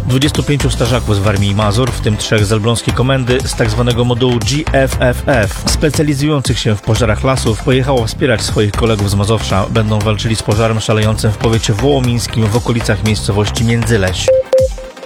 25 strażaków z Warmii i Mazur, w tym 3 z Elbląskiej Komendy z tzw. modułu GFFF, specjalizujących się w pożarach lasów, pojechało wspierać swoich kolegów z Mazowsza. Będą walczyli z pożarem szalejącym w powiecie wołomińskim w okolicach miejscowości Międzyleś.